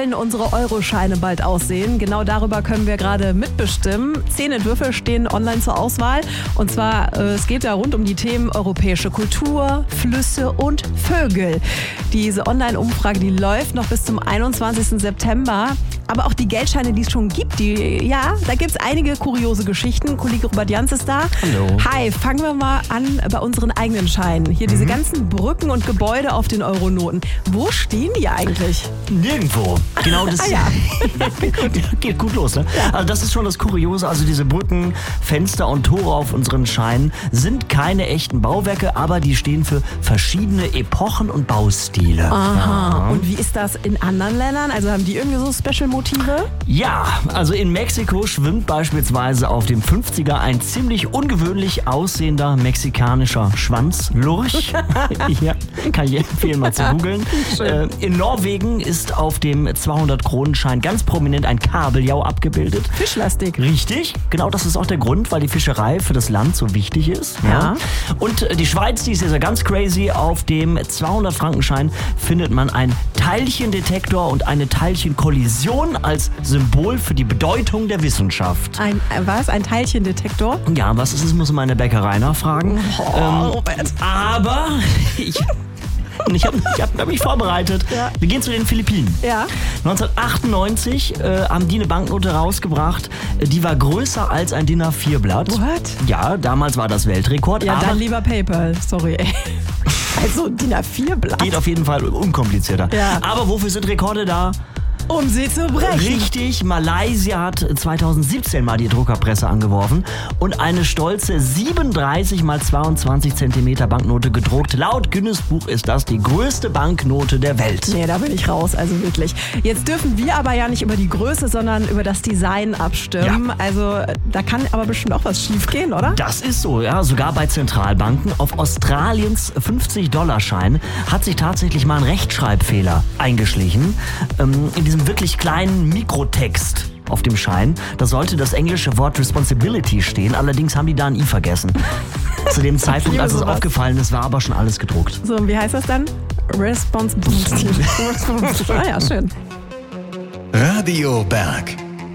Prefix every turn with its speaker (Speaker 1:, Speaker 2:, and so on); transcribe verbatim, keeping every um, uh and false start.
Speaker 1: sollen unsere Euroscheine bald aussehen? Genau darüber können wir gerade mitbestimmen. Zehn Entwürfe stehen online zur Auswahl. Und zwar, äh, es geht da rund um die Themen europäische Kultur, Flüsse und Vögel. Diese Online-Umfrage, die läuft noch bis zum einundzwanzigsten September. Aber auch die Geldscheine, die es schon gibt, die, ja, da gibt es einige kuriose Geschichten. Kollege Robert Jans ist da.
Speaker 2: Hallo.
Speaker 1: Hi, fangen wir mal an bei unseren eigenen Scheinen. Hier diese
Speaker 2: Mhm.
Speaker 1: ganzen Brücken und Gebäude auf den Euronoten. Wo stehen die eigentlich?
Speaker 2: Nirgendwo. Genau das
Speaker 1: Ah, ja.
Speaker 2: geht gut los, ne? Also das ist schon das Kuriose. Also diese Brücken, Fenster und Tore auf unseren Scheinen sind keine echten Bauwerke, aber die stehen für verschiedene Epochen und Baustile.
Speaker 1: Aha. Und wie ist das in anderen Ländern? Also haben die irgendwie so Special-Motive?
Speaker 2: Ja, also in Mexiko schwimmt beispielsweise auf dem fünfziger ein ziemlich ungewöhnlich aussehender mexikanischer Schwanzlurch. Ja, kann ich empfehlen, mal zu googeln. Äh, in Norwegen ist auf dem zweihundert-Kronen-Schein ganz prominent ein Kabeljau abgebildet.
Speaker 1: Fischlastig.
Speaker 2: Richtig, genau das ist auch der Grund, weil die Fischerei für das Land so wichtig ist.
Speaker 1: Ja.
Speaker 2: Und äh, die Schweiz, die ist ja ganz crazy. Auf dem zweihundert-Franken-Schein findet man einen Teilchendetektor und eine Teilchenkollision als Symbol für die Bedeutung der Wissenschaft.
Speaker 1: Ein, was? Ein Teilchendetektor?
Speaker 2: Ja, was es ist, muss man in der Bäckerei nachfragen.
Speaker 1: Oh,
Speaker 2: Ähm,
Speaker 1: Robert.
Speaker 2: aber ich, ich habe ich hab mich vorbereitet.
Speaker 1: Ja.
Speaker 2: Wir gehen zu den Philippinen.
Speaker 1: Ja.
Speaker 2: neunzehnhundertachtundneunzig äh, haben die eine Banknote rausgebracht. Äh, Die war größer als ein D I N A vier Blatt.
Speaker 1: What?
Speaker 2: Ja, damals war das Weltrekord.
Speaker 1: Ja,
Speaker 2: aber
Speaker 1: dann lieber PayPal. Sorry, ey. Also D I N A vier Blatt.
Speaker 2: geht auf jeden Fall unkomplizierter.
Speaker 1: Ja.
Speaker 2: Aber wofür sind Rekorde da?
Speaker 1: Um sie zu brechen.
Speaker 2: Richtig, Malaysia hat zweitausendsiebzehn mal die Druckerpresse angeworfen und eine stolze siebenunddreißig mal zweiundzwanzig Zentimeter Banknote gedruckt. Laut Guinness-Buch ist das die größte Banknote der Welt.
Speaker 1: Nee, da bin ich raus, also wirklich. Jetzt dürfen wir aber ja nicht über die Größe, sondern über das Design abstimmen.
Speaker 2: Ja.
Speaker 1: Also da kann aber bestimmt auch was schief gehen, oder?
Speaker 2: Das ist so, ja. Sogar bei Zentralbanken. Auf Australiens fünfzig-Dollar-Schein hat sich tatsächlich mal ein Rechtschreibfehler eingeschlichen. Ähm, in diesem wirklich kleinen Mikrotext auf dem Schein. Da sollte das englische Wort Responsibility stehen. Allerdings haben die da ein I vergessen. Zu dem Zeitpunkt, als es
Speaker 1: sowas.
Speaker 2: aufgefallen ist, war aber schon alles gedruckt.
Speaker 1: So, und wie heißt das dann? Responsibility. Ah ja, schön.
Speaker 3: Radio Berg.